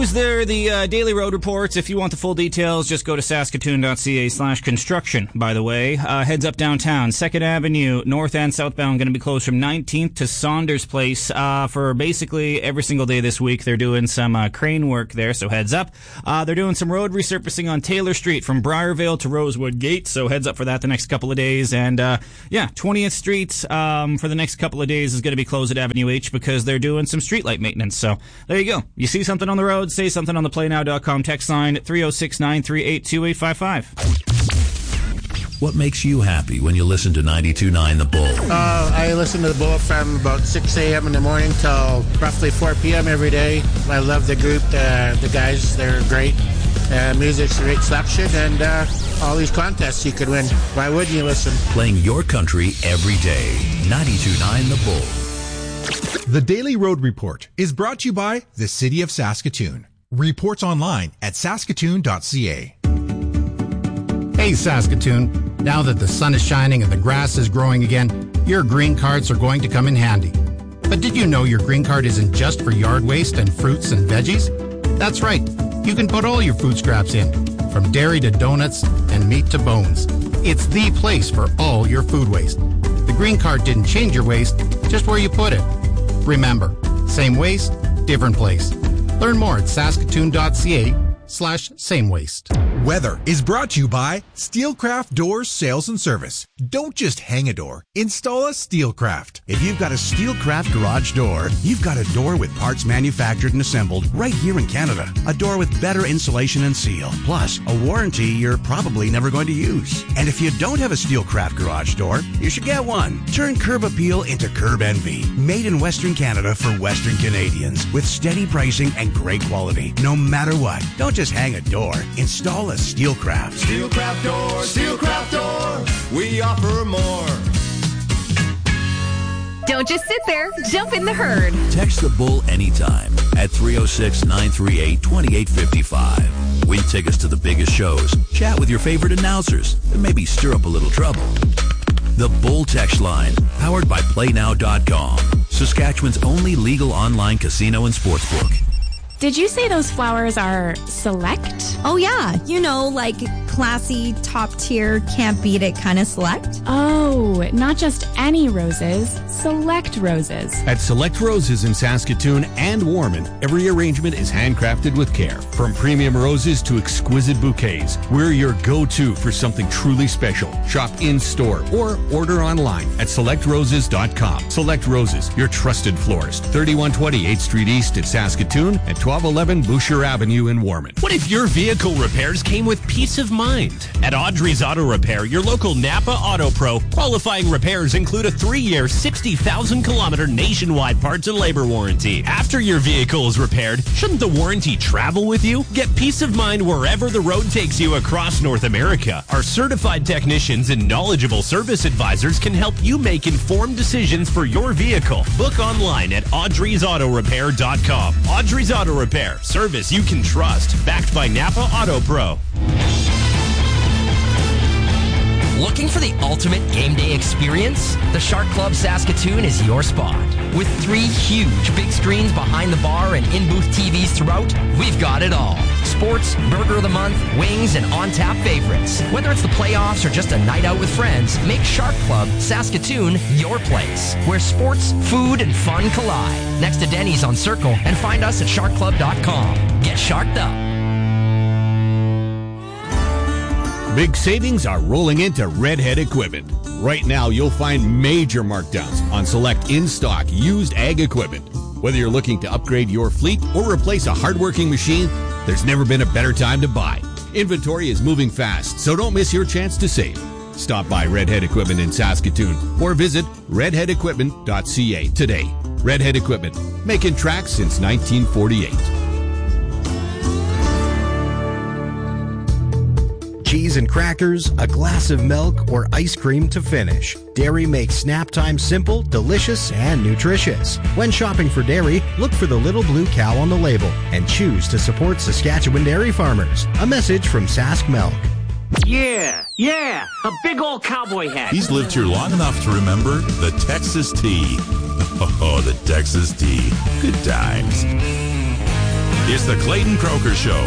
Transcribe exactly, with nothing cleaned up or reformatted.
news, there the uh, daily road reports. If you want the full details, just go to saskatoon.ca slash construction, by the way. Uh, heads up downtown. second Avenue, north and southbound, going to be closed from nineteenth to Saunders Place uh, for basically every single day this week. They're doing some uh, crane work there, so heads up. Uh, they're doing some road resurfacing on Taylor Street from Briarvale to Rosewood Gate, so heads up for that the next couple of days. And uh, yeah, twentieth Street um, for the next couple of days is going to be closed at Avenue H because they're doing some streetlight maintenance. So there you go. You see something on the road, say something on the play now dot com text line three oh six, nine three eight, two eight five five. What makes you happy when you listen to ninety-two point nine The Bull? Uh, I listen to The Bull from about six a.m. in the morning till roughly four p.m. every day. I love the group, the, the guys, they're great. Uh, music's a great selection, and uh, all these contests you could win. Why wouldn't you listen? Playing your country every day. ninety-two point nine The Bull. The Daily Road Report is brought to you by the City of Saskatoon. Reports online at saskatoon dot c a. Hey Saskatoon, now that the sun is shining and the grass is growing again, your green cards are going to come in handy. But did you know your green card isn't just for yard waste and fruits and veggies? That's right, you can put all your food scraps in, from dairy to donuts and meat to bones. It's the place for all your food waste. The green card didn't change your waste, just where you put it. Remember, same waste, different place. Learn more at saskatoon dot c a slash same waste. Weather is brought to you by Steelcraft Doors Sales and Service. Don't just hang a door, install a Steelcraft. If you've got a Steelcraft garage door, you've got a door with parts manufactured and assembled right here in Canada. A door with better insulation and seal, plus a warranty you're probably never going to use. And if you don't have a Steelcraft garage door, you should get one. Turn curb appeal into curb envy. Made in Western Canada for Western Canadians, with steady pricing and great quality. No matter what, don't just hang a door, install a Steelcraft. Steelcraft Door, Steelcraft Door, we offer more. Don't just sit there, jump in the herd. Text The Bull anytime at three oh six, nine three eight, two eight five five. Win tickets to the biggest shows, chat with your favorite announcers, and maybe stir up a little trouble. The Bull text line, powered by play now dot com, Saskatchewan's only legal online casino and sportsbook. Did you say those flowers are select? Oh, yeah. You know, like classy, top tier, can't beat it kind of select. Oh, not just any roses, select roses. At Select Roses in Saskatoon and Warman, every arrangement is handcrafted with care. From premium roses to exquisite bouquets, we're your go-to for something truly special. Shop in-store or order online at select roses dot com. Select Roses, your trusted florist. thirty-one twenty eighth Street East in Saskatoon and twelve eleven Boucher Avenue in Warman. What if your vehicle repairs came with peace of mind? At Audrey's Auto Repair, your local Napa Auto Pro, qualifying repairs include a three-year, sixty thousand kilometer nationwide parts and labor warranty. After your vehicle is repaired, shouldn't the warranty travel with you? Get peace of mind wherever the road takes you across North America. Our certified technicians and knowledgeable service advisors can help you make informed decisions for your vehicle. Book online at audreys auto repair dot com. Audrey's Auto Repair, service you can trust. Backed by Napa Auto Pro. Looking for the ultimate game day experience? The Shark Club Saskatoon is your spot. With three huge big screens behind the bar and in-booth T Vs throughout, we've got it all. Sports, Burger of the Month, wings, and on-tap favorites. Whether it's the playoffs or just a night out with friends, make Shark Club Saskatoon your place, where sports, food, and fun collide. Next to Denny's on Circle, and find us at shark club dot com. Get sharked up. Big savings are rolling into Redhead Equipment. Right now, you'll find major markdowns on select in-stock used ag equipment. Whether you're looking to upgrade your fleet or replace a hardworking machine, there's never been a better time to buy. Inventory is moving fast, so don't miss your chance to save. Stop by Redhead Equipment in Saskatoon or visit redhead equipment dot c a today. Redhead Equipment, making tracks since nineteen forty-eight. Cheese and crackers, a glass of milk, or ice cream to finish. Dairy makes snap time simple, delicious, and nutritious. When shopping for dairy, look for the little blue cow on the label and choose to support Saskatchewan dairy farmers. A message from Sask Milk. Yeah, yeah, a big old cowboy hat. He's lived here long enough to remember the Texas tea. Oh, the Texas tea. Good times. It's the Clayton Croker Show.